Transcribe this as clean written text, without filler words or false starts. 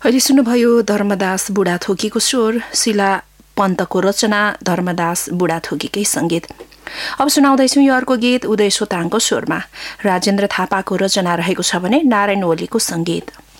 अहिले सुन्नुभयो धर्मदास बुढाथोकीको स्वर, शिला पन्तको रचना, धर्मदास बुढाथोकीकै संगीत। अब सुनाउँदैछौ यो अर्को गीत उदय सोताङको स्वरमा। राजेन्द्र थापाको रचना रहेको छ भने नारायण ओलीको संगीत।